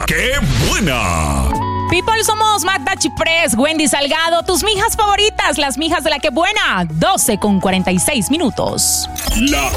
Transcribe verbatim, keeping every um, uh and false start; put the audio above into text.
La que buena. People, somos Magda Chiprés, Wendy Salgado, tus mijas favoritas, las mijas de La que buena, doce con cuarenta y seis minutos. La